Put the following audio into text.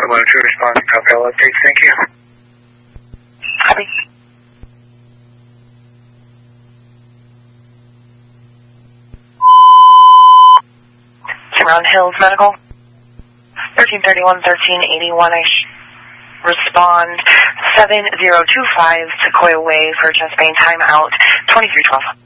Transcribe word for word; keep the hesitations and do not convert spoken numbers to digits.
one oh two responding, copy all updates, thank you. Copy. Cimarron Hills Medical. thirteen thirty-one, thirteen eighty-one, I sh respond seven zero two five Sequoia Way for chest pain, timeout twenty-three twelve.